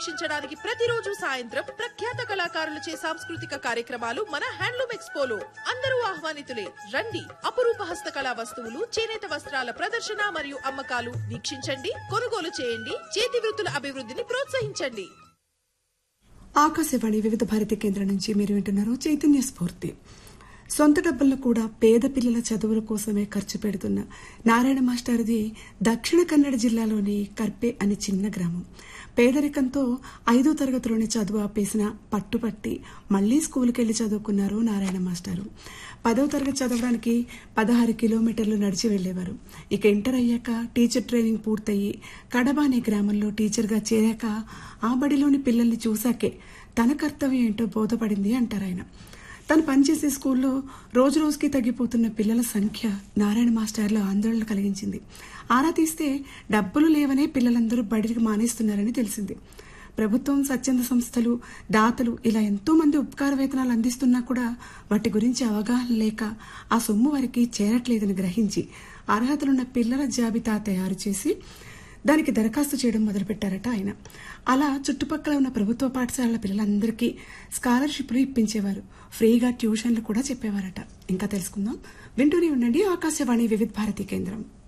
వీక్షించడానికి ప్రతిరోజు సాయంత్రం ప్రఖ్యాత కళాకారులచే సాంస్కృతిక కార్యక్రమాలు మన హ్యాండ్లూమ్ ఎక్స్పోలో అందరూ ఆహ్వానితులే. రండి, అపురూప హస్తకళా వస్తువులు, చేనేత వస్త్రాల ప్రదర్శన మరియు అమ్మకాలు వీక్షించండి, కొనుగోలు చేయండి, చేతి వృత్తుల అభివృద్ధిని ప్రోత్సహించండి. ఆకాశవాణి వివిధ భారతి కేంద్రం నుంచి మీరు వింటున్నారు చైతన్య స్ఫూర్తి. సొంత డబ్బులను కూడా పేద పిల్లల చదువుల కోసమే ఖర్చు పెడుతున్న నారాయణ మాస్టర్ది దక్షిణ కన్నడ జిల్లాలోని కర్పే అనే చిన్న గ్రామం. పేదరికంతో 5వ తరగతిలోని చదువు ఆపేసిన పట్టుపట్టి మళ్లీ స్కూలుకెళ్లి చదువుకున్నారు నారాయణ మాస్టారు. 10వ తరగతి చదవడానికి 16 కిలోమీటర్లు నడిచి వెళ్లేవారు. ఇక ఇంటర్ అయ్యాక టీచర్ ట్రైనింగ్ పూర్తయి కడబ అనే గ్రామంలో టీచర్గా చేరాక ఆ బడిలోని పిల్లల్ని చూశాకే తన కర్తవ్యం ఏంటో బోధపడింది అంటారాయన. తను పనిచేసే స్కూల్లో రోజు రోజుకి తగ్గిపోతున్న పిల్లల సంఖ్య నారాయణ మాస్టర్లో ఆందోళన కలిగించింది. ఆరా తీస్తే డబ్బులు లేవనే పిల్లలందరూ బడికి మానేస్తున్నారని తెలిసింది. ప్రభుత్వం, స్వచ్ఛంద సంస్థలు, దాతలు ఇలా ఎంతో మంది ఉపకార వేతనాలు అందిస్తున్నా కూడా వాటి గురించి అవగాహన లేక ఆ సొమ్ము వారికి చేరట్లేదని గ్రహించి అర్హతలున్న పిల్లల జాబితా తయారు చేసి దానికి దరఖాస్తు చేయడం మొదలుపెట్టారట ఆయన. అలా చుట్టుపక్కల ఉన్న ప్రభుత్వ పాఠశాలల పిల్లలందరికీ స్కాలర్షిప్లు ఇప్పించేవారు. ఫ్రీగా ట్యూషన్లు కూడా చెప్పేవారట. ఇంకా తెలుసుకుందాం, వింటూనే ఉండండి ఆకాశవాణి వివిధ భారతి కేంద్రం.